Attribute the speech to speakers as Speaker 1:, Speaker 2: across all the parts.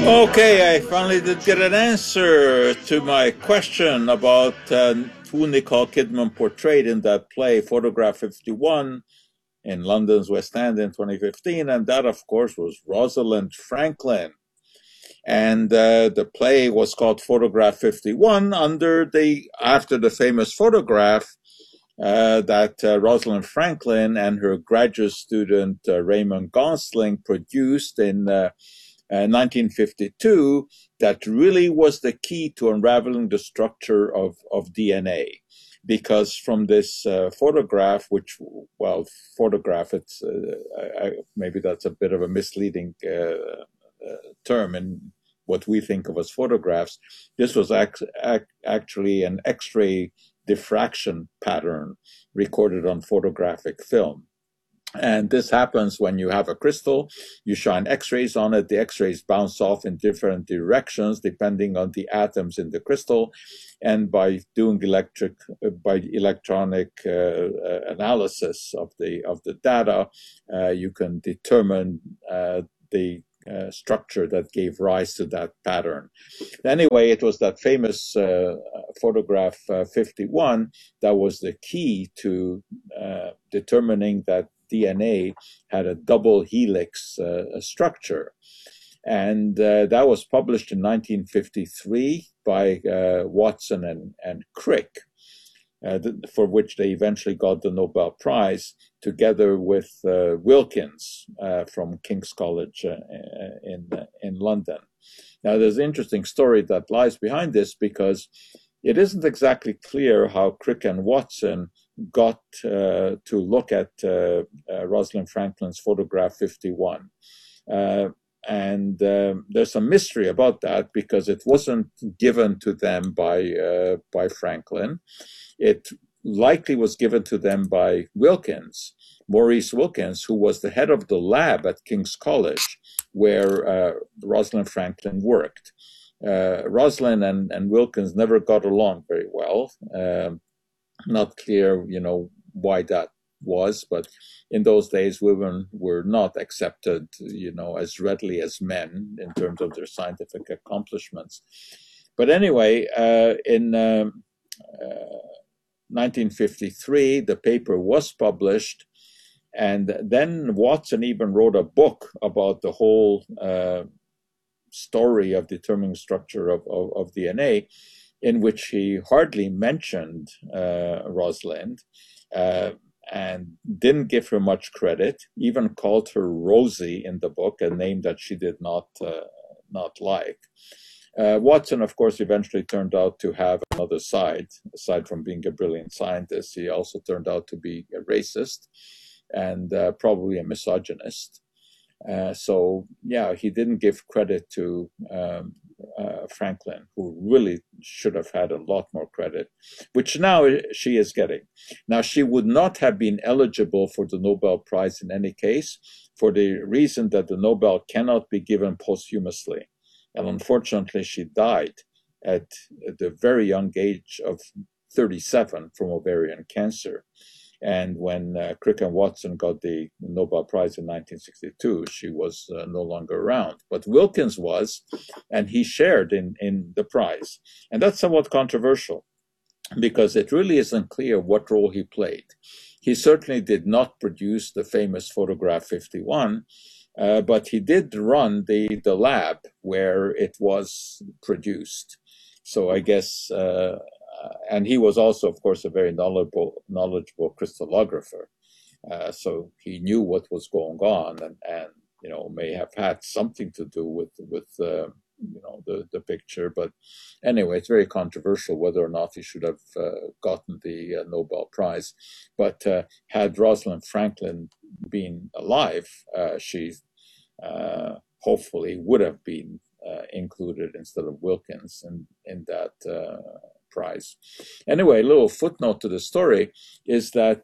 Speaker 1: Okay, I finally did get an answer to my question about who Nicole Kidman portrayed in that play, Photograph 51, in London's West End in 2015, and that, of course, was Rosalind Franklin. And the play was called Photograph 51 after the famous photograph that Rosalind Franklin and her graduate student Raymond Gosling produced in 1952, that really was the key to unraveling the structure of DNA. Because from this photograph, it's maybe that's a bit of a misleading term in what we think of as photographs. This was actually an X-ray diffraction pattern recorded on photographic film. And this happens when you have a crystal, you shine X-rays on it, the X-rays bounce off in different directions depending on the atoms in the crystal. And by doing electronic analysis of the data, you can determine the structure that gave rise to that pattern. Anyway, it was that famous photograph 51 that was the key to determining that DNA had a double helix structure. And that was published in 1953 by Watson and Crick, for which they eventually got the Nobel Prize, together with Wilkins from King's College in London. Now, there's an interesting story that lies behind this, because it isn't exactly clear how Crick and Watson got to look at Rosalind Franklin's Photograph 51. And there's some mystery about that, because it wasn't given to them by Franklin. It likely was given to them by Wilkins, Maurice Wilkins, who was the head of the lab at King's College, where Rosalind Franklin worked. Rosalind and Wilkins never got along very well. Not clear, why that was, but in those days, women were not accepted, as readily as men in terms of their scientific accomplishments. But anyway, in 1953, the paper was published, and then Watson even wrote a book about the whole story of determining structure of DNA, in which he hardly mentioned Rosalind, and didn't give her much credit, even called her Rosie in the book, a name that she did not like. Watson, of course, eventually turned out to have another side. Aside from being a brilliant scientist, he also turned out to be a racist and probably a misogynist. So, he didn't give credit to Franklin, who really should have had a lot more credit, which now she is getting. Now, she would not have been eligible for the Nobel Prize in any case, for the reason that the Nobel cannot be given posthumously. And unfortunately, she died at the very young age of 37 from ovarian cancer. And when Crick and Watson got the Nobel Prize in 1962, she was no longer around. But Wilkins was, and he shared in the prize. And that's somewhat controversial, because it really isn't clear what role he played. He certainly did not produce the famous Photograph 51, but he did run the lab where it was produced. So I guess... and he was also, of course, a very knowledgeable crystallographer. So he knew what was going on, and may have had something to do with the picture. But anyway, it's very controversial whether or not he should have gotten the Nobel Prize. But had Rosalind Franklin been alive, she hopefully would have been included instead of Wilkins in that prize. Anyway, a little footnote to the story is that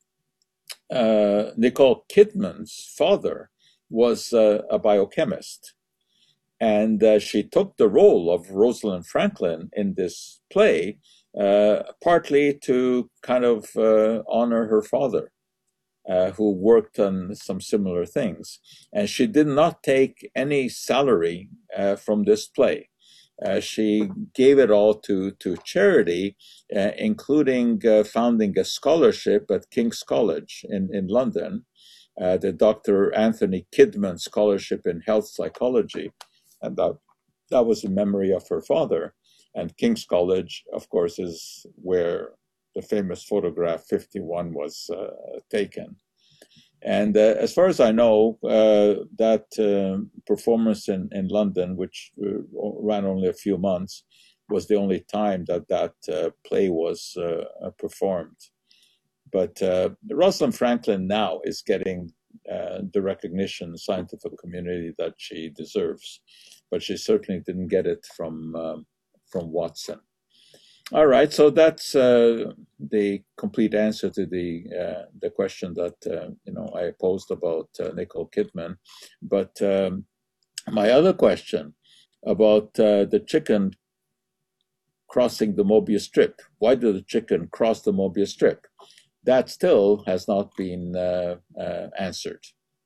Speaker 1: Nicole Kidman's father was a biochemist, and she took the role of Rosalind Franklin in this play partly to kind of honor her father. who worked on some similar things. And she did not take any salary from this play. She gave it all to charity, including founding a scholarship at King's College in London, the Dr. Anthony Kidman Scholarship in Health Psychology. And that was in memory of her father. And King's College, of course, is where the famous photograph 51 was taken. And as far as I know, that performance in London, which ran only a few months, was the only time that play was performed. But Rosalind Franklin now is getting the recognition in the scientific community that she deserves. But she certainly didn't get it from Watson. All right, so that's the complete answer to the question that I posed about Nicole Kidman. But my other question about the chicken crossing the Mobius strip, why did the chicken cross the Mobius strip? That still has not been answered.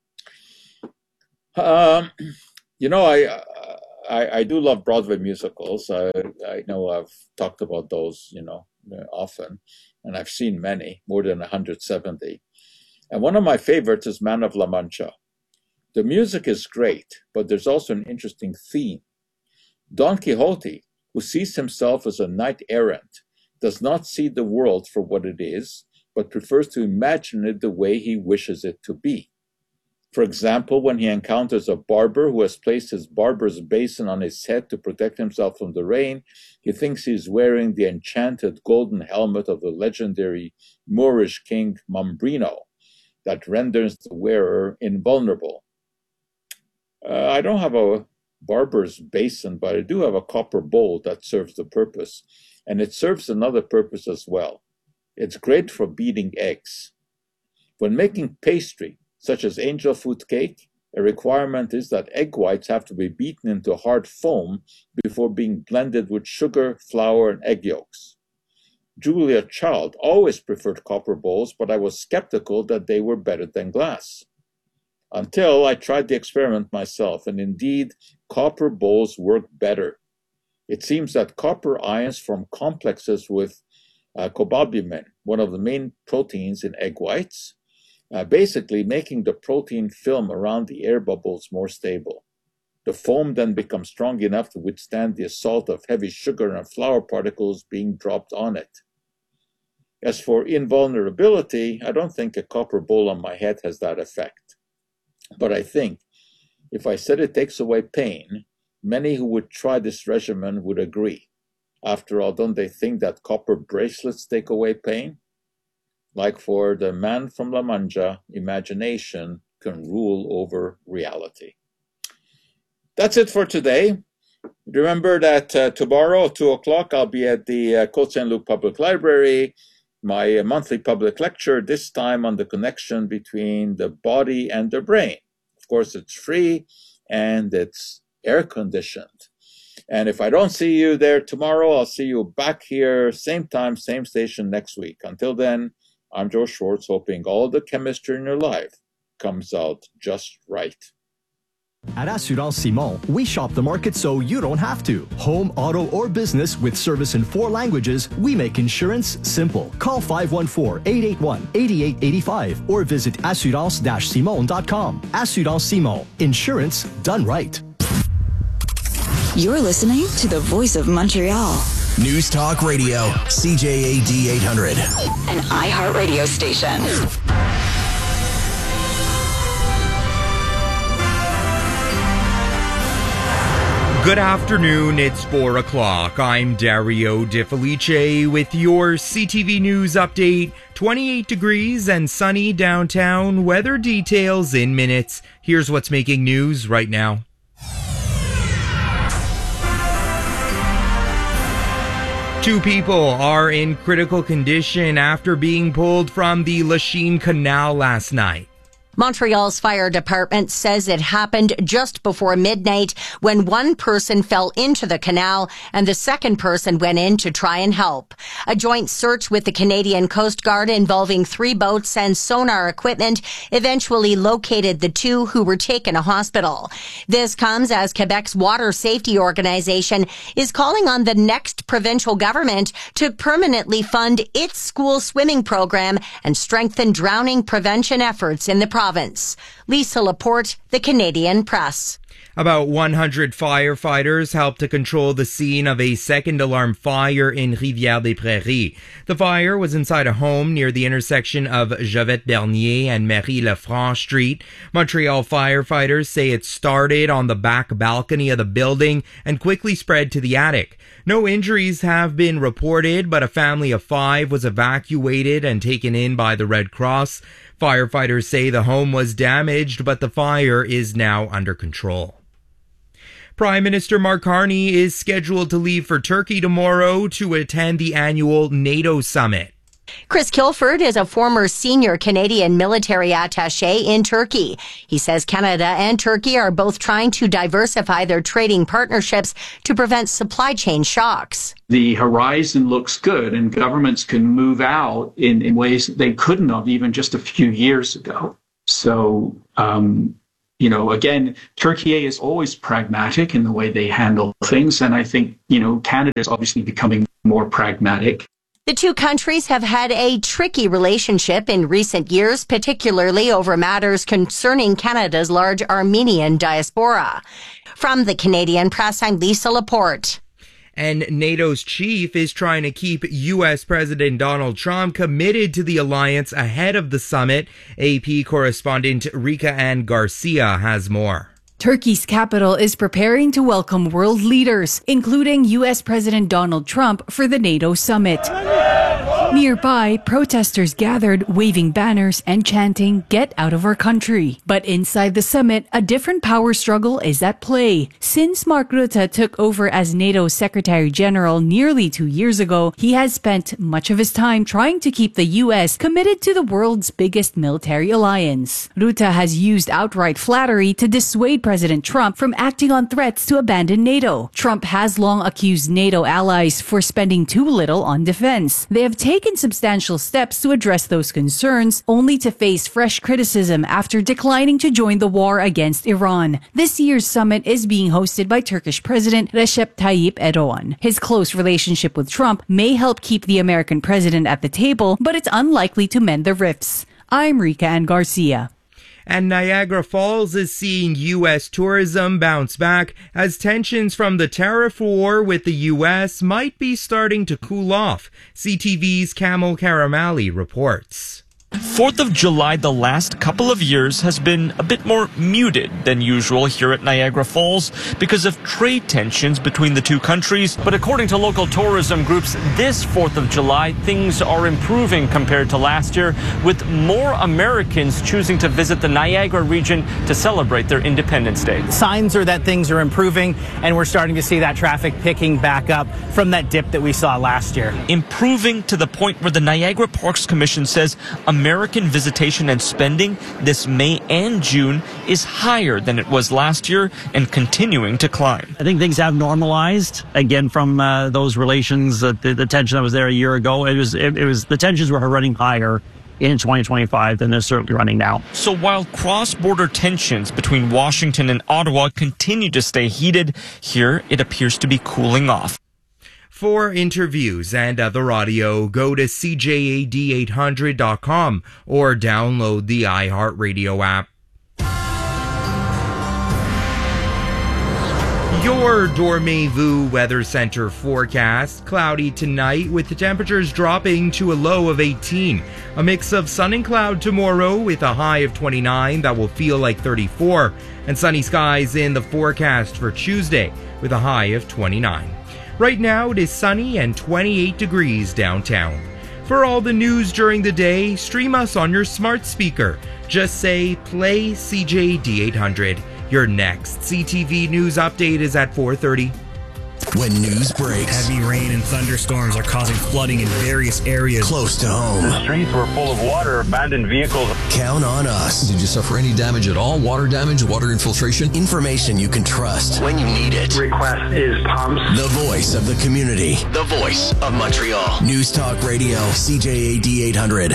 Speaker 1: I do love Broadway musicals. I know I've talked about those, often, and I've seen many, more than 170. And one of my favorites is Man of La Mancha. The music is great, but there's also an interesting theme. Don Quixote, who sees himself as a knight-errant, does not see the world for what it is, but prefers to imagine it the way he wishes it to be. For example, when he encounters a barber who has placed his barber's basin on his head to protect himself from the rain, he thinks he is wearing the enchanted golden helmet of the legendary Moorish king Mambrino that renders the wearer invulnerable. I don't have a barber's basin, but I do have a copper bowl that serves the purpose, and it serves another purpose as well. It's great for beating eggs. When making pastry, such as angel food cake, a requirement is that egg whites have to be beaten into hard foam before being blended with sugar, flour, and egg yolks. Julia Child always preferred copper bowls, but I was skeptical that they were better than glass. Until I tried the experiment myself, and indeed, copper bowls work better. It seems that copper ions form complexes with cobalamin, one of the main proteins in egg whites, basically making the protein film around the air bubbles more stable. The foam then becomes strong enough to withstand the assault of heavy sugar and flour particles being dropped on it. As for invulnerability, I don't think a copper bowl on my head has that effect. But I think if I said it takes away pain, many who would try this regimen would agree. After all, don't they think that copper bracelets take away pain? Like for the man from La Mancha, imagination can rule over reality. That's it for today. Remember that tomorrow at 2 o'clock, I'll be at the Côte Saint-Luc Public Library, my monthly public lecture, this time on the connection between the body and the brain. Of course, it's free and it's air-conditioned. And if I don't see you there tomorrow, I'll see you back here, same time, same station next week. Until then, I'm Joe Schwartz, hoping all the chemistry in your life comes out just right.
Speaker 2: At Assurance Simon, we shop the market so you don't have to. Home, auto, or business with service in 4 languages, we make insurance simple. Call 514-881-8885 or visit assurance-simon.com. Assurance Simon. Insurance done right.
Speaker 3: You're listening to the Voice of Montreal.
Speaker 4: News Talk Radio, CJAD 800.
Speaker 3: An iHeartRadio station.
Speaker 5: Good afternoon, it's 4 o'clock. I'm Dario De Felice with your CTV News update. 28 degrees and sunny downtown. Weather details in minutes. Here's what's making news right now. Two people are in critical condition after being pulled from the Lachine Canal last night.
Speaker 6: Montreal's fire department says it happened just before midnight when one person fell into the canal and the second person went in to try and help. A joint search with the Canadian Coast Guard involving 3 boats and sonar equipment eventually located the 2 who were taken to hospital. This comes as Quebec's water safety organization is calling on the next provincial government to permanently fund its school swimming program and strengthen drowning prevention efforts in the province. Lisa Laporte, The Canadian Press.
Speaker 5: About 100 firefighters helped to control the scene of a second alarm fire in Rivière-des-Prairies. The fire was inside a home near the intersection of Jovette Bernier and Marie-Lefranc Street. Montreal firefighters say it started on the back balcony of the building and quickly spread to the attic. No injuries have been reported, but a family of 5 was evacuated and taken in by the Red Cross. Firefighters say the home was damaged, but the fire is now under control. Prime Minister Mark Carney is scheduled to leave for Turkey tomorrow to attend the annual NATO summit.
Speaker 6: Chris Kilford is a former senior Canadian military attaché in Turkey. He says Canada and Turkey are both trying to diversify their trading partnerships to prevent supply chain shocks.
Speaker 7: The horizon looks good and governments can move out in ways that they couldn't have even just a few years ago. So, again, Turkey is always pragmatic in the way they handle things. And I think, Canada is obviously becoming more pragmatic.
Speaker 6: The 2 countries have had a tricky relationship in recent years, particularly over matters concerning Canada's large Armenian diaspora. From the Canadian Press, I'm Lisa Laporte.
Speaker 5: And NATO's chief is trying to keep U.S. President Donald Trump committed to the alliance ahead of the summit. AP correspondent Rika Ann Garcia has more.
Speaker 8: Turkey's capital is preparing to welcome world leaders, including U.S. President Donald Trump, for the NATO summit. Nearby, protesters gathered, waving banners and chanting, "Get out of our country." But inside the summit, a different power struggle is at play. Since Mark Rutte took over as NATO Secretary General nearly 2 years ago, he has spent much of his time trying to keep the U.S. committed to the world's biggest military alliance. Rutte has used outright flattery to dissuade President Trump from acting on threats to abandon NATO. Trump has long accused NATO allies for spending too little on defense. They have taken substantial steps to address those concerns, only to face fresh criticism after declining to join the war against Iran. This year's summit is being hosted by Turkish President Recep Tayyip Erdogan. His close relationship with Trump may help keep the American president at the table, but it's unlikely to mend the rifts. I'm Rika Ann Garcia.
Speaker 5: And Niagara Falls is seeing U.S. tourism bounce back as tensions from the tariff war with the U.S. might be starting to cool off. CTV's Camel Karamali reports.
Speaker 9: 4th of July the last couple of years has been a bit more muted than usual here at Niagara Falls because of trade tensions between the 2 countries. But according to local tourism groups, this 4th of July, things are improving compared to last year, with more Americans choosing to visit the Niagara region to celebrate their Independence Day.
Speaker 10: Signs are that things are improving, and we're starting to see that traffic picking back up from that dip that we saw last year.
Speaker 9: Improving to the point where the Niagara Parks Commission says American visitation and spending this May and June is higher than it was last year and continuing to climb.
Speaker 11: I think things have normalized again from those relations, the tension that was there a year ago. It was the tensions were running higher in 2025 than they're certainly running now.
Speaker 9: So while cross-border tensions between Washington and Ottawa continue to stay heated, here it appears to be cooling off.
Speaker 5: For interviews and other audio, go to CJAD800.com or download the iHeartRadio app. Your Dormez-vous Weather Center forecast. Cloudy tonight with the temperatures dropping to a low of 18. A mix of sun and cloud tomorrow with a high of 29 that will feel like 34. And sunny skies in the forecast for Tuesday with a high of 29. Right now it is sunny and 28 degrees downtown. For all the news during the day, stream us on your smart speaker. Just say play CJD 800. Your next CTV News update is at 4:30.
Speaker 4: when news breaks.
Speaker 12: Heavy rain and thunderstorms are causing flooding in various areas.
Speaker 4: Close to home.
Speaker 13: The streets were full of water, abandoned vehicles.
Speaker 4: Count on us.
Speaker 14: Did you suffer any damage at all? Water damage, water infiltration?
Speaker 4: Information you can trust when you need it.
Speaker 13: Request is pumps.
Speaker 4: The voice of the community. The voice of Montreal. News Talk Radio, CJAD 800.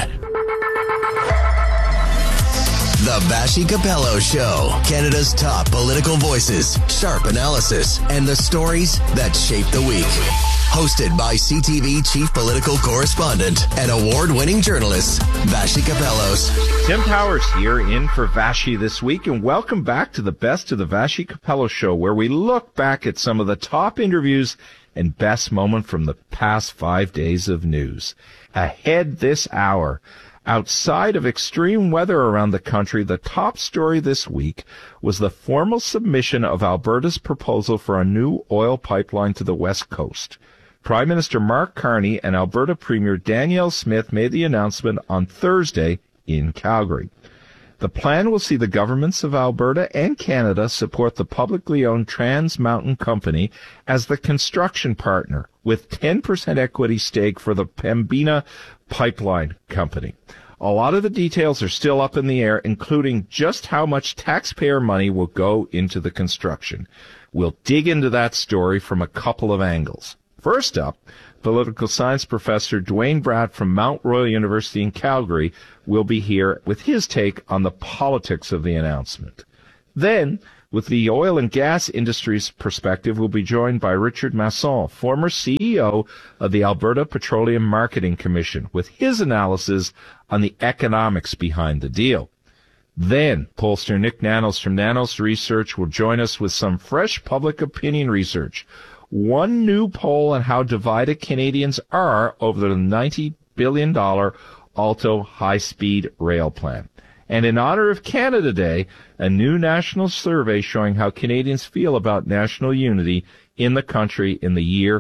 Speaker 4: The Vassy Capello Show. Canada's top political voices, sharp analysis, and the stories that shape the week. Hosted by CTV Chief Political Correspondent and award-winning journalist, Vassy Capellos.
Speaker 15: Tim Powers here in for Vassy this week, and welcome back to the Best of the Vassy Capello Show, where we look back at some of the top interviews and best moment from the past 5 days of news. Ahead this hour, outside of extreme weather around the country, the top story this week was the formal submission of Alberta's proposal for a new oil pipeline to the West Coast. Prime Minister Mark Carney and Alberta Premier Danielle Smith made the announcement on Thursday in Calgary. The plan will see the governments of Alberta and Canada support the publicly owned Trans Mountain Company as the construction partner, with 10% equity stake for the Pembina Pipeline Company. A lot of the details are still up in the air, including just how much taxpayer money will go into the construction. We'll dig into that story from a couple of angles. First up, political science professor Dwayne Bratt from Mount Royal University in Calgary will be here with his take on the politics of the announcement. Then, with the oil and gas industry's perspective, we'll be joined by Richard Masson, former CEO of the Alberta Petroleum Marketing Commission, with his analysis on the economics behind the deal. Then, pollster Nick Nanos from Nanos Research will join us with some fresh public opinion research. One new poll on how divided Canadians are over the $90 billion Alto high-speed rail plan. And in honor of Canada Day, a new national survey showing how Canadians feel about national unity in the country in the year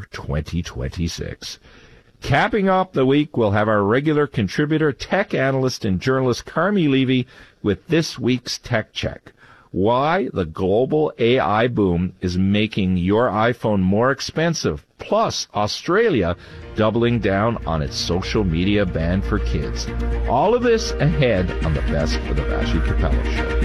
Speaker 15: 2026. Capping off the week, we'll have our regular contributor, tech analyst, and journalist Carmi Levy with this week's Tech Check. Why the global AI boom is making your iPhone more expensive, plus Australia doubling down on its social media ban for kids. All of this ahead on the Best of the Vassy Capello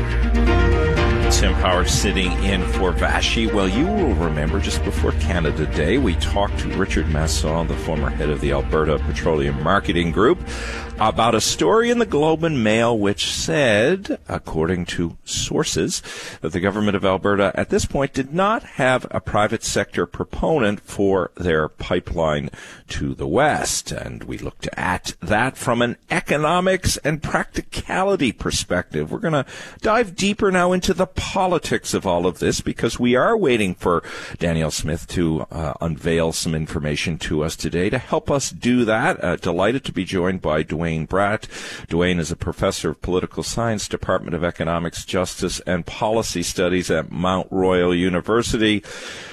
Speaker 15: Show.
Speaker 16: Tim Powers sitting in for Vassy. Well, you will remember just before Canada Day, we talked to Richard Masson, the former head of the Alberta Petroleum Marketing Group, about a story in the Globe and Mail which said, according to sources, that the government of Alberta at this point did not have a private sector proponent for their pipeline to the west. And we looked at that from an economics and practicality perspective. We're going to dive deeper now into the politics of all of this, because we are waiting for Danielle Smith to unveil some information to us today. To help us do that, delighted to be joined by Dwayne Bratt. Dwayne is a professor of political science, Department of Economics, Justice, and Policy Studies at Mount Royal University.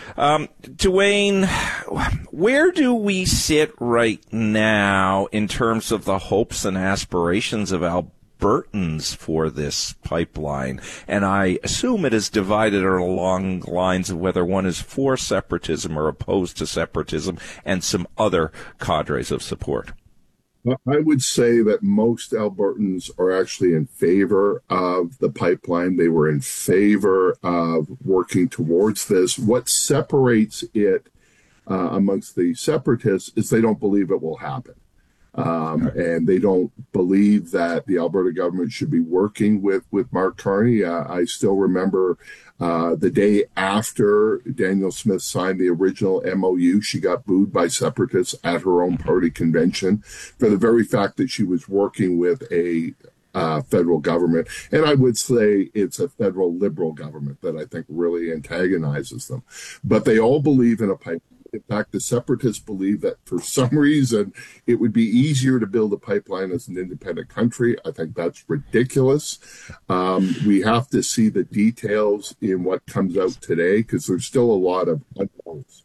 Speaker 16: Dwayne, where do we sit right now in terms of the hopes and aspirations of Albertans for this pipeline? And I assume it is divided along lines of whether one is for separatism or opposed to separatism and some other cadres of support.
Speaker 17: I would say that most Albertans are actually in favor of the pipeline. They were in favor of working towards this. What separates it amongst the separatists is they don't believe it will happen. And they don't believe that the Alberta government should be working with Mark Carney. I still remember the day after Danielle Smith signed the original MOU, she got booed by separatists at her own party convention for the very fact that she was working with a federal government. And I would say it's a federal liberal government that I think really antagonizes them. But they all believe in a pipeline. In fact, the separatists believe that for some reason it would be easier to build a pipeline as an independent country. I think that's ridiculous. We have to see the details in what comes out today, because there's still a lot of unknowns.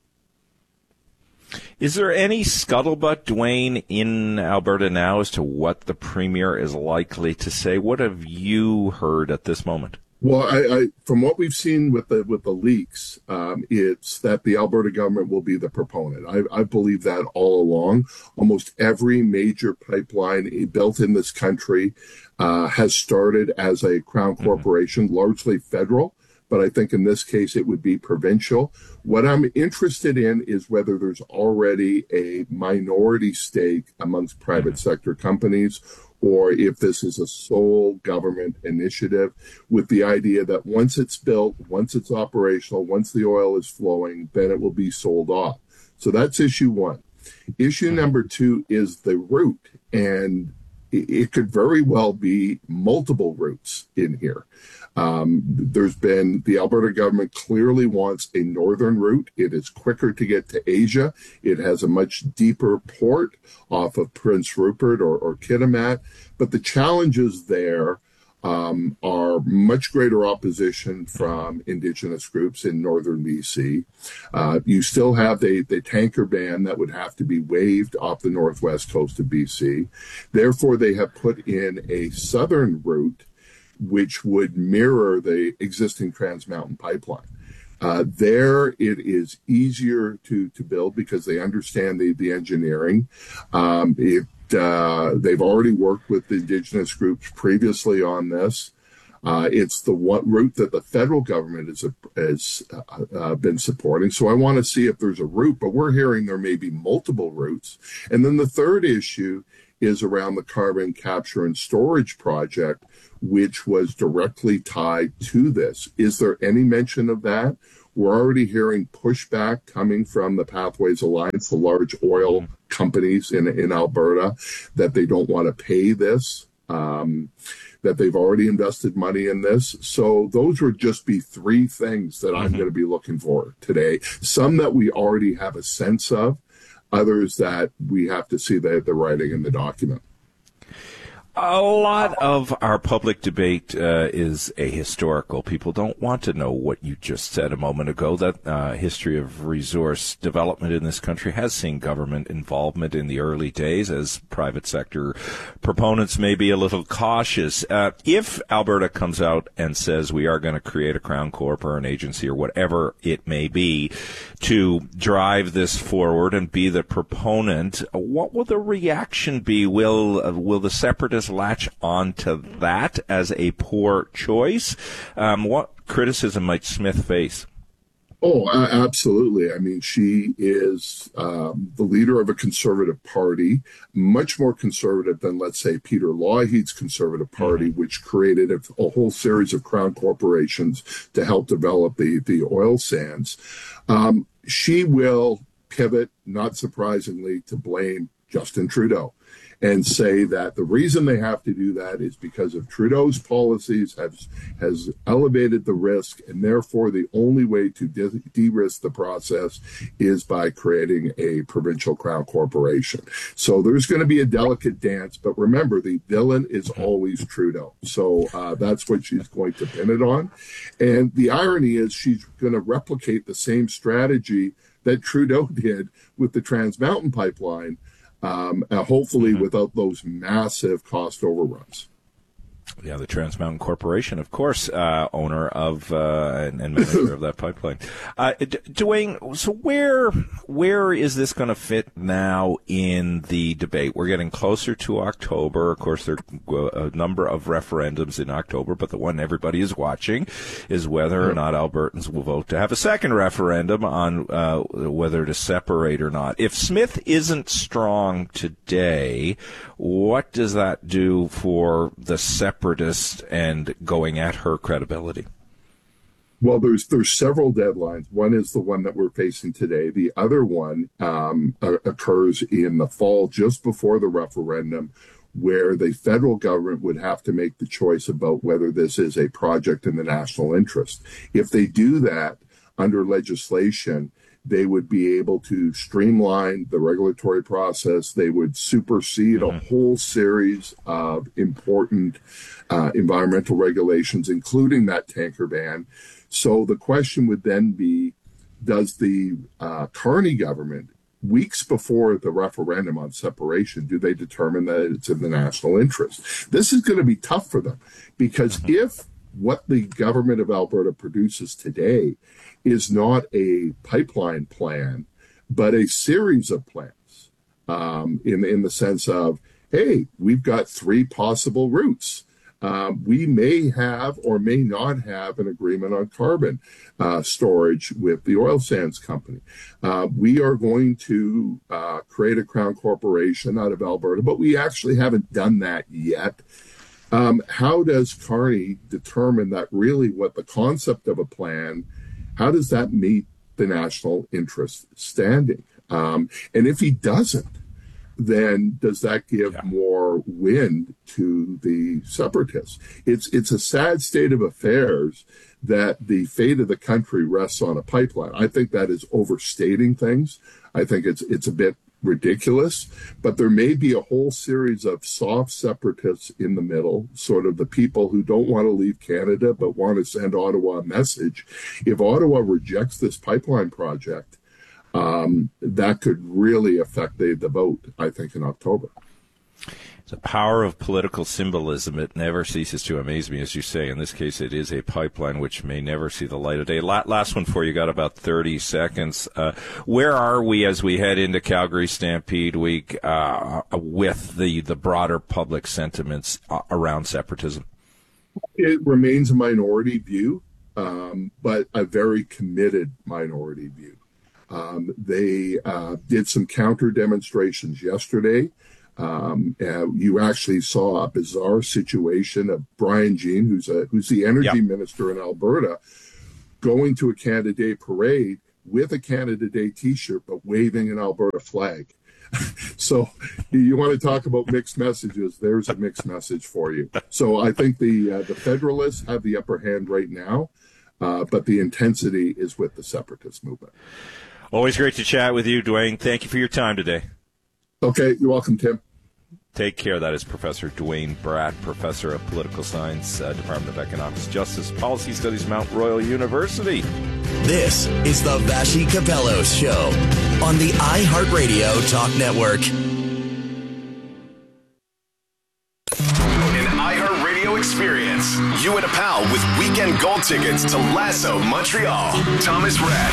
Speaker 16: Is there any scuttlebutt, Dwayne, in Alberta now as to what the Premier is likely to say? What have you heard at this moment?
Speaker 17: Well, I from what we've seen with the leaks, it's that the Alberta government will be the proponent. I believe that all along. Almost every major pipeline built in this country has started as a Crown corporation, largely federal. But I think in this case, it would be provincial. What I'm interested in is whether there's already a minority stake amongst private sector companies, or if this is a sole government initiative with the idea that once it's built, once it's operational, once the oil is flowing, then it will be sold off. So that's issue one. Issue number two is the route, and it could very well be multiple routes in here. There's been, the Alberta government clearly wants a northern route. It is quicker to get to Asia. It has a much deeper port off of Prince Rupert or Kitimat. But the challenges there are much greater opposition from Indigenous groups in northern BC. You still have the tanker ban that would have to be waived off the northwest coast of BC. Therefore, they have put in a southern route which would mirror the existing Trans Mountain pipeline. There, it is easier to build because they understand the engineering. They've already worked with the Indigenous groups previously on this. It's the one route that the federal government has been supporting. So I want to see if there's a route, but we're hearing there may be multiple routes. And then the third issue is around the carbon capture and storage project, which was directly tied to this. Is there any mention of that? We're already hearing pushback coming from the Pathways Alliance, the large oil companies in Alberta, that they don't want to pay this, that they've already invested money in this. So those would just be three things that I'm going to be looking for today. Some that we already have a sense of, others that we have to see the writing in the document.
Speaker 16: A lot of our public debate is ahistorical. People don't want to know what you just said a moment ago, that history of resource development in this country has seen government involvement in the early days, as private sector proponents may be a little cautious. If Alberta comes out and says we are going to create a Crown Corp or an agency or whatever it may be to drive this forward and be the proponent, what will the reaction be? Will the separatists latch on to that as a poor choice? What criticism might Smith face?
Speaker 17: Oh, absolutely. I mean, she is the leader of a conservative party, much more conservative than, let's say, Peter Lougheed's conservative party, which created a whole series of Crown corporations to help develop the oil sands. She will pivot, not surprisingly, to blame Justin Trudeau and say that the reason they have to do that is because of Trudeau's policies has elevated the risk, and therefore the only way to de-risk the process is by creating a provincial Crown corporation. So there's going to be a delicate dance, but remember, the villain is always Trudeau. So that's what she's going to pin it on. And the irony is she's going to replicate the same strategy that Trudeau did with the Trans Mountain pipeline, hopefully without those massive cost overruns.
Speaker 16: Yeah, the Trans Mountain Corporation, of course, owner of and manager of that pipeline. Dwayne, so where is this going to fit now in the debate? We're getting closer to October. Of course, there are a number of referendums in October, but the one everybody is watching is whether or not Albertans will vote to have a second referendum on whether to separate or not. If Smith isn't strong today, what does that do for the separatist and going at her credibility?
Speaker 17: Well, there's several deadlines. One is the one that we're facing today. The other one occurs in the fall, just before the referendum, where the federal government would have to make the choice about whether this is a project in the national interest. If they do that under legislation, they would be able to streamline the regulatory process. They would supersede a whole series of important environmental regulations, including that tanker ban. So the question would then be, does the Carney government, weeks before the referendum on separation, do they determine that it's in the national interest? This is going to be tough for them, because if what the government of Alberta produces today is not a pipeline plan, but a series of plans in the sense of, hey, we've got 3 possible routes. We may have or may not have an agreement on carbon storage with the oil sands company. We are going to create a Crown Corporation out of Alberta, but we actually haven't done that yet. How does Carney determine that really what the concept of a plan, how does that meet the national interest standing? And if he doesn't, then does that give more wind to the separatists? It's a sad state of affairs that the fate of the country rests on a pipeline. I think that is overstating things. I think it's a bit ridiculous, but there may be a whole series of soft separatists in the middle, sort of the people who don't want to leave Canada but want to send Ottawa a message. If Ottawa rejects this pipeline project, that could really affect the vote, I think, in October.
Speaker 16: The power of political symbolism, it never ceases to amaze me, as you say. In this case, it is a pipeline which may never see the light of day. Last one for you, got about 30 seconds. Where are we as we head into Calgary Stampede Week with the broader public sentiments around separatism?
Speaker 17: It remains a minority view, but a very committed minority view. They did some counter demonstrations yesterday. You actually saw a bizarre situation of Brian Jean, who's the energy minister in Alberta, going to a Canada Day parade with a Canada Day T-shirt, but waving an Alberta flag. So you want to talk about mixed messages, there's a mixed message for you. So I think the Federalists have the upper hand right now, but the intensity is with the separatist movement.
Speaker 16: Always great to chat with you, Dwayne. Thank you for your time today.
Speaker 17: Okay, you're welcome, Tim.
Speaker 16: Take care. That is Professor Dwayne Bratt, Professor of Political Science, Department of Economics, Justice, Policy Studies, Mount Royal University.
Speaker 4: This is the Vassy Capello Show on the iHeartRadio Talk Network.
Speaker 18: An iHeartRadio experience. You and a pal with weekend gold tickets to Lasso Montreal. Thomas Rhett,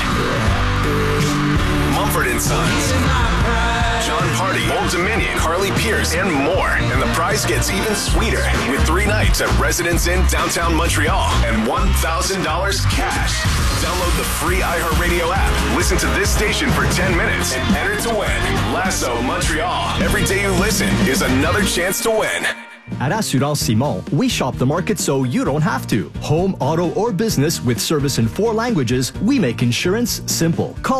Speaker 18: Mumford & Sons, John Party, Old Dominion, Carly Pierce, and more. And the prize gets even sweeter with 3 nights at Residence Inn downtown Montreal and $1,000 cash. Download the free iHeartRadio app. Listen to this station for 10 minutes and enter to win. Lasso Montreal. Every day you listen is another chance to win.
Speaker 2: At Assurance Simon, we shop the market so you don't have to. Home, auto, or business with service in 4 languages, we make insurance simple. Call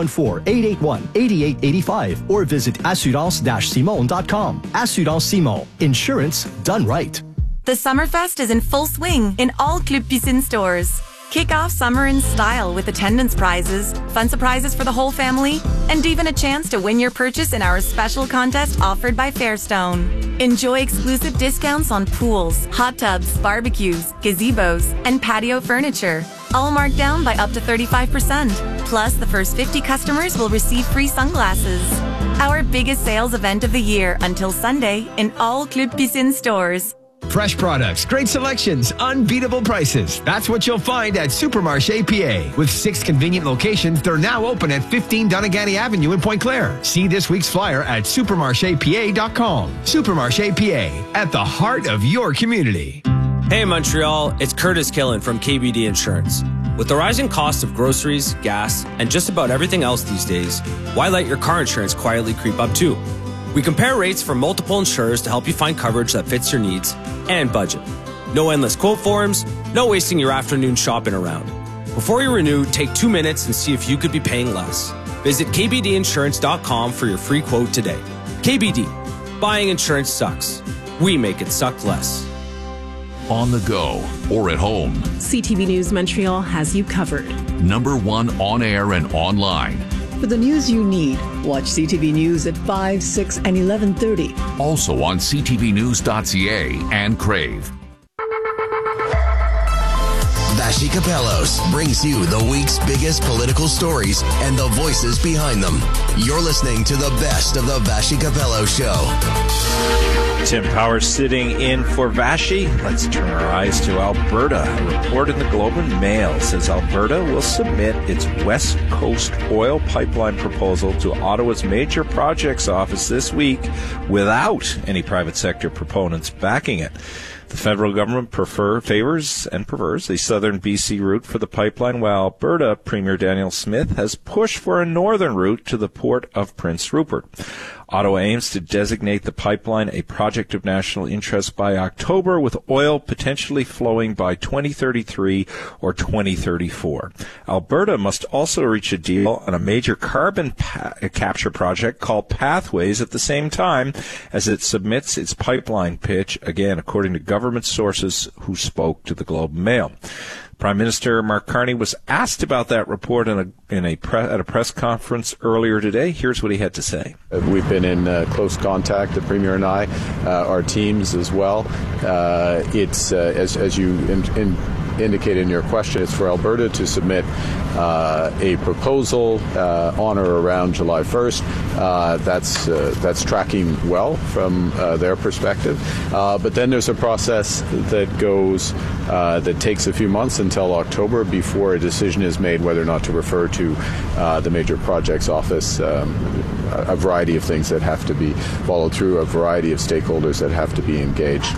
Speaker 2: 514-881-8885 or visit assurance-simon.com. Assurance Simon. Insurance done right.
Speaker 19: The Summerfest is in full swing in all Club Piscine stores. Kick off summer in style with attendance prizes, fun surprises for the whole family, and even a chance to win your purchase in our special contest offered by Fairstone. Enjoy exclusive discounts on pools, hot tubs, barbecues, gazebos, and patio furniture, all marked down by up to 35%. Plus, the first 50 customers will receive free sunglasses. Our biggest sales event of the year until Sunday in all Club Piscine stores.
Speaker 20: Fresh products, great selections, unbeatable prices. That's what you'll find at Supermarché PA. With 6 convenient locations, they're now open at 15 Doneganny Avenue in Pointe Claire. See this week's flyer at supermarchepa.com. Supermarché PA, at the heart of your community.
Speaker 21: Hey Montreal, it's Curtis Killen from KBD Insurance. With the rising cost of groceries, gas, and just about everything else these days, why let your car insurance quietly creep up too? We compare rates from multiple insurers to help you find coverage that fits your needs and budget. No endless quote forms, no wasting your afternoon shopping around. Before you renew, take 2 minutes and see if you could be paying less. Visit kbdinsurance.com for your free quote today. KBD, buying insurance sucks. We make it suck less.
Speaker 22: On the go or at home,
Speaker 23: CTV News Montreal has you covered.
Speaker 22: #1 on air and online.
Speaker 23: For the news you need, watch CTV News at 5, 6, and 11:30.
Speaker 22: Also on ctvnews.ca and Crave.
Speaker 4: Vassy Capellos brings you the week's biggest political stories and the voices behind them. You're listening to the best of the Vassy Capello Show.
Speaker 16: Tim Powers sitting in for Vashi. Let's turn our eyes to Alberta. A report in the Globe and Mail says Alberta will submit its West Coast oil pipeline proposal to Ottawa's Major Projects Office this week without any private sector proponents backing it. The federal government favors and prefers the southern BC route for the pipeline, while Alberta Premier Daniel Smith has pushed for a northern route to the port of Prince Rupert. Ottawa aims to designate the pipeline a project of national interest by October, with oil potentially flowing by 2033 or 2034. Alberta must also reach a deal on a major carbon capture project called Pathways at the same time as it submits its pipeline pitch, again, according to government sources who spoke to the Globe and Mail. Prime Minister Mark Carney was asked about that report at a press conference earlier today. Here's what he had to say.
Speaker 1: We've been in close contact, the Premier and I, our teams as well. It's, as you indicated in your question, it's for Alberta to submit a proposal on or around July 1st. That's tracking well from their perspective. But then there's a process that goes that takes a few months until October before a decision is made whether or not to refer to the Major Projects Office. A variety of things that have to be followed through, a variety of stakeholders that have to be engaged.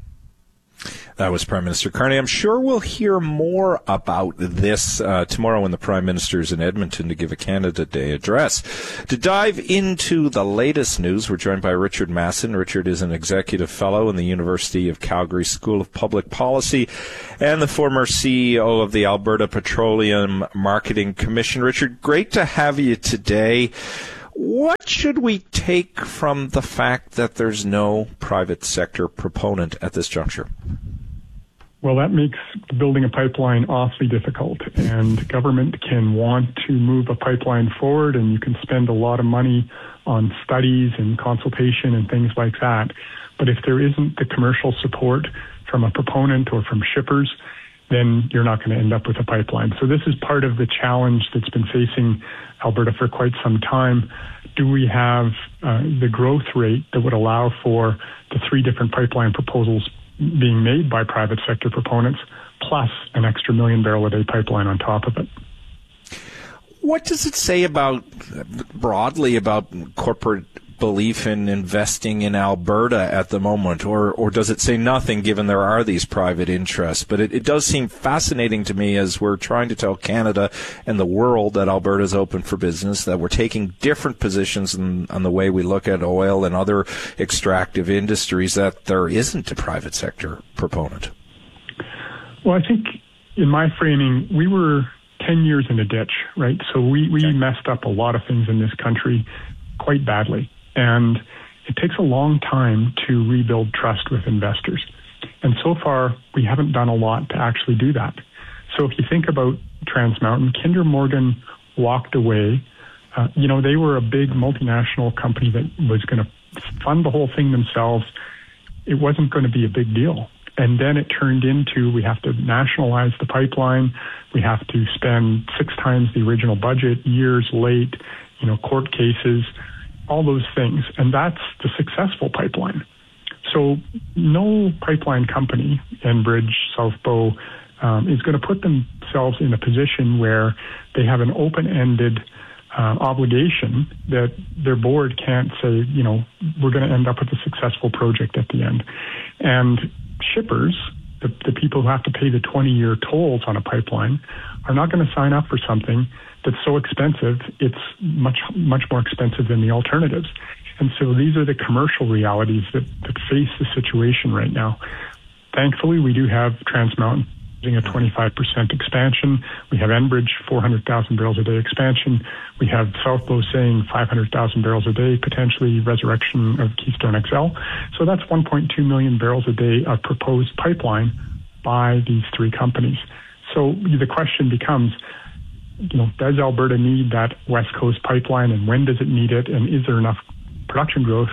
Speaker 16: That was Prime Minister Carney. I'm sure we'll hear more about this tomorrow when the Prime Minister is in Edmonton to give a Canada Day address. To dive into the latest news, we're joined by Richard Masson. Richard is an executive fellow in the University of Calgary School of Public Policy and the former CEO of the Alberta Petroleum Marketing Commission. Richard, great to have you today. What should we take from the fact that there's no private sector proponent at this juncture?
Speaker 3: Well, that makes building a pipeline awfully difficult, and government can want to move a pipeline forward, and you can spend a lot of money on studies and consultation and things like that. But if there isn't the commercial support from a proponent or from shippers, then you're not going to end up with a pipeline. So this is part of the challenge that's been facing Alberta for quite some time. Do we have the growth rate that would allow for the 3 different pipeline proposals being made by private sector proponents, plus an extra 1 million barrel a day pipeline on top of it?
Speaker 16: What does it say broadly about corporate belief in investing in Alberta at the moment, or does it say nothing given there are these private interests? But it does seem fascinating to me as we're trying to tell Canada and the world that Alberta is open for business, that we're taking different positions on the way we look at oil and other extractive industries, that there isn't a private sector proponent.
Speaker 3: Well, I think in my framing, we were 10 years in a ditch, right? So we messed up a lot of things in this country quite badly. And it takes a long time to rebuild trust with investors. And so far, we haven't done a lot to actually do that. So if you think about Trans Mountain, Kinder Morgan walked away. They were a big multinational company that was going to fund the whole thing themselves. It wasn't going to be a big deal. And then it turned into, we have to nationalize the pipeline. We have to spend 6 times the original budget, years late, court cases, all those things. And that's the successful pipeline. So no pipeline company, Enbridge, South Bow, is going to put themselves in a position where they have an open-ended obligation that their board can't say, we're going to end up with a successful project at the end. And shippers, the people who have to pay the 20-year tolls on a pipeline, are not going to sign up for something that's so expensive, it's much, much more expensive than the alternatives. And so these are the commercial realities that face the situation right now. Thankfully, we do have Trans Mountain a 25% expansion. We have Enbridge, 400,000 barrels a day expansion. We have South Bow saying 500,000 barrels a day, potentially resurrection of Keystone XL. So that's 1.2 million barrels a day of proposed pipeline by these 3 companies. So the question becomes, does Alberta need that West Coast pipeline, and when does it need it, and is there enough production growth?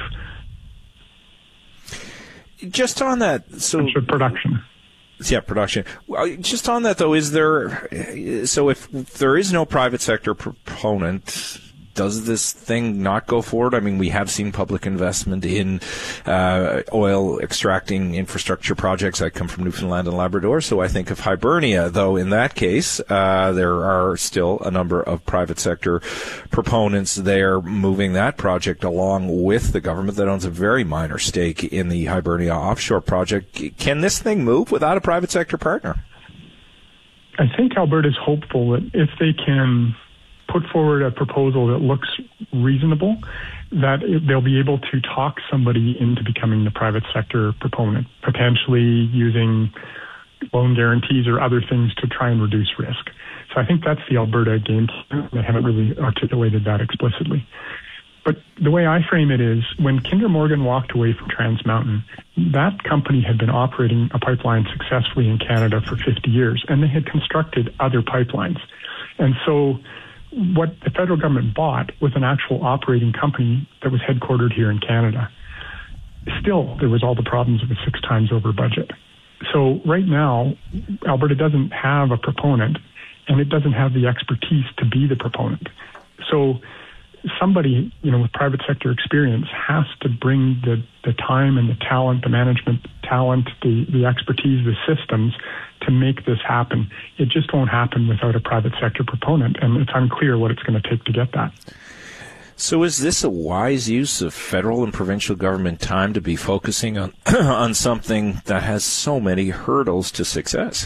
Speaker 16: Just on that,
Speaker 3: production.
Speaker 16: Yeah, production. Just on that, though, if there is no private sector proponent, does this thing not go forward? I mean, we have seen public investment in oil extracting infrastructure projects. I come from Newfoundland and Labrador, so I think of Hibernia, though in that case, there are still a number of private sector proponents there moving that project along with the government that owns a very minor stake in the Hibernia offshore project. Can this thing move without a private sector partner?
Speaker 3: I think Alberta's hopeful that if they can put forward a proposal that looks reasonable, that they'll be able to talk somebody into becoming the private sector proponent, potentially using loan guarantees or other things to try and reduce risk. So I think that's the Alberta game plan. They haven't really articulated that explicitly. But the way I frame it is, when Kinder Morgan walked away from Trans Mountain, that company had been operating a pipeline successfully in Canada for 50 years, and they had constructed other pipelines. And so what the federal government bought was an actual operating company that was headquartered here in Canada. Still, there was all the problems of a 6 times over budget. So right now, Alberta doesn't have a proponent, and it doesn't have the expertise to be the proponent. So somebody, with private sector experience has to bring the time and the talent, the management talent, the expertise, the systems to make this happen. It just won't happen without a private sector proponent, and it's unclear what it's going to take to get that.
Speaker 16: So is this a wise use of federal and provincial government time to be focusing on on something that has so many hurdles to success?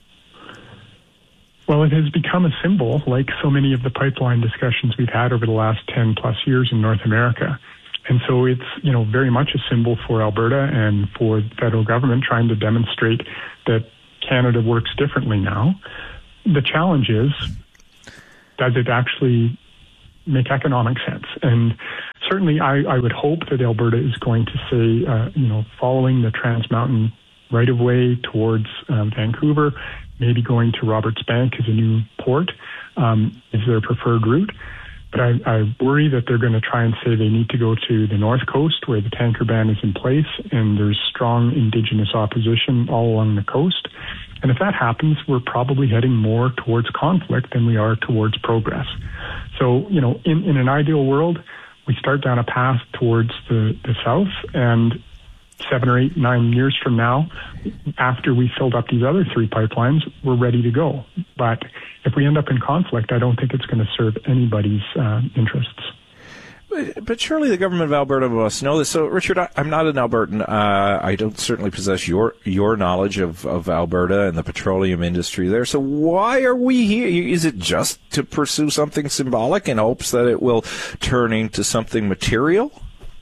Speaker 3: Well, it has become a symbol, like so many of the pipeline discussions we've had over the last 10 plus years in North America. And so it's, very much a symbol for Alberta and for the federal government trying to demonstrate that Canada works differently now. The challenge is, does it actually make economic sense? And certainly I would hope that Alberta is going to say, following the Trans Mountain right-of-way towards Vancouver, maybe going to Roberts Bank as a new port is their preferred route. But I worry that they're going to try and say they need to go to the North Coast where the tanker ban is in place and there's strong Indigenous opposition all along the coast. And if that happens, we're probably heading more towards conflict than we are towards progress. So, in an ideal world, we start down a path towards the south, and 7 or 8, 9 years from now, after we filled up these other 3 pipelines, we're ready to go. But if we end up in conflict, I don't think it's going to serve anybody's interests.
Speaker 16: But surely the government of Alberta must know this. So, Richard, I'm not an Albertan. I don't certainly possess your knowledge of Alberta and the petroleum industry there. So why are we here? Is it just to pursue something symbolic in hopes that it will turn into something material?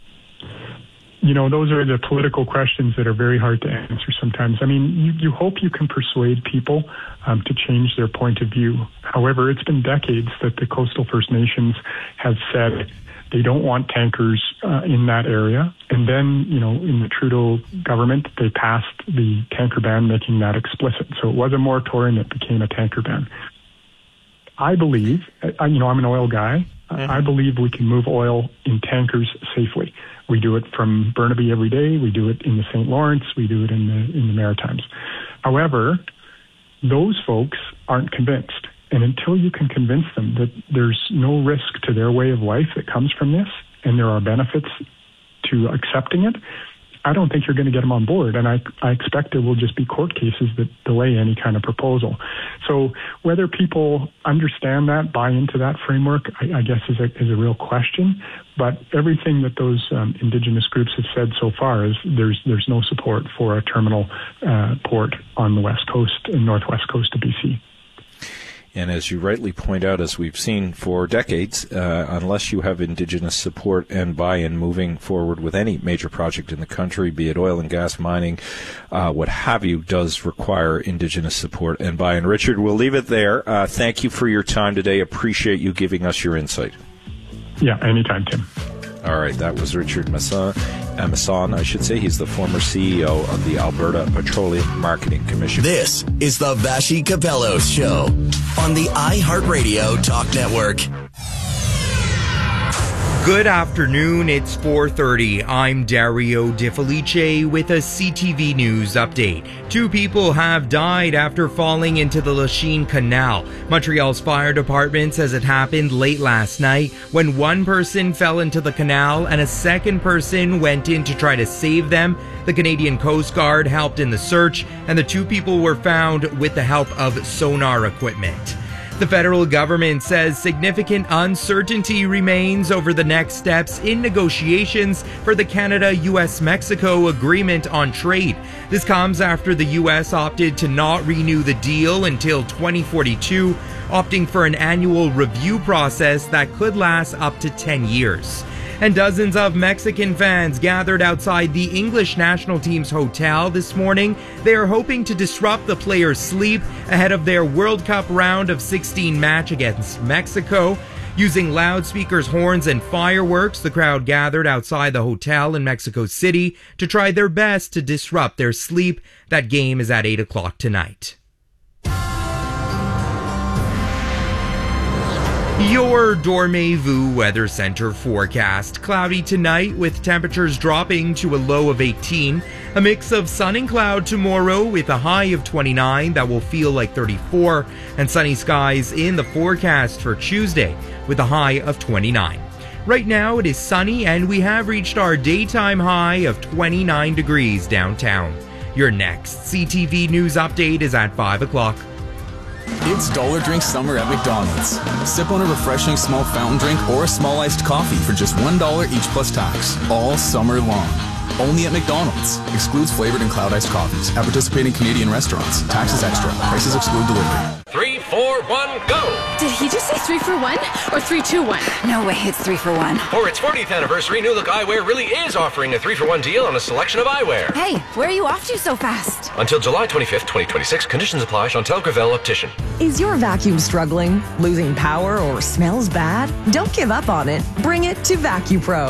Speaker 3: Those are the political questions that are very hard to answer sometimes. I mean, you hope you can persuade people to change their point of view. However, it's been decades that the coastal First Nations have said they don't want tankers in that area. And then, in the Trudeau government, they passed the tanker ban, making that explicit. So it was a moratorium that became a tanker ban. I believe, I'm an oil guy, I believe we can move oil in tankers safely. We do it from Burnaby every day. We do it in the St. Lawrence. We do it in the Maritimes. However, those folks aren't convinced. And until you can convince them that there's no risk to their way of life that comes from this, and there are benefits to accepting it, I don't think you're going to get them on board. And I expect there will just be court cases that delay any kind of proposal. So whether people understand that, buy into that framework, I guess is a real question. But everything that those Indigenous groups have said so far is there's no support for a terminal port on the west coast and northwest coast of BC.
Speaker 16: And as you rightly point out, as we've seen for decades, unless you have Indigenous support and buy-in moving forward with any major project in the country, be it oil and gas mining, what have you, does require Indigenous support and buy-in. Richard, we'll leave it there. Thank you for your time today. Appreciate you giving us your insight.
Speaker 3: Yeah, anytime, Tim.
Speaker 16: All right, that was Richard Masson, I should say. He's the former CEO of the Alberta Petroleum Marketing Commission.
Speaker 4: This is the Vassy Capello Show on the iHeartRadio Talk Network.
Speaker 5: Good afternoon, it's 4:30. I'm Dario Di Felice with a CTV News update. 2 people have died after falling into the Lachine Canal. Montreal's fire department says it happened late last night when one person fell into the canal and a second person went in to try to save them. The Canadian Coast Guard helped in the search, and the 2 people were found with the help of sonar equipment. The federal government says significant uncertainty remains over the next steps in negotiations for the Canada-US-Mexico agreement on trade. This comes after the U.S. opted to not renew the deal until 2042, opting for an annual review process that could last up to 10 years. And dozens of Mexican fans gathered outside the English national team's hotel this morning. They are hoping to disrupt the players' sleep ahead of their World Cup round of 16 match against Mexico. Using loudspeakers, horns, and fireworks, the crowd gathered outside the hotel in Mexico City to try their best to disrupt their sleep. That game is at 8 o'clock tonight. Your Dormez-vous Weather Center forecast. Cloudy tonight with temperatures dropping to a low of 18. A mix of sun and cloud tomorrow with a high of 29 that will feel like 34. And sunny skies in the forecast for Tuesday with a high of 29. Right now it is sunny and we have reached our daytime high of 29 degrees downtown. Your next CTV News update is at 5 o'clock.
Speaker 6: It's Dollar Drink Summer at McDonald's. Sip on a refreshing small fountain drink or a small iced coffee for just $1 each plus tax, all summer long. Only at McDonald's. Excludes flavored and cloud iced coffees at participating Canadian restaurants. Taxes extra. Prices exclude delivery.
Speaker 7: 3, 4, 1, go!
Speaker 8: Did he just say 3 for 1 or 3, 2, 1?
Speaker 24: No way, it's 3 for 1.
Speaker 7: For its 40th anniversary, New Look Eyewear really is offering a 3 for 1 deal on a selection of eyewear.
Speaker 24: Hey, where are you off to so fast?
Speaker 7: Until July 25th, 2026, conditions apply. Chantel Gravel Optician.
Speaker 25: Is your vacuum struggling, losing power, or smells bad? Don't give up on it. Bring it to VacuPro.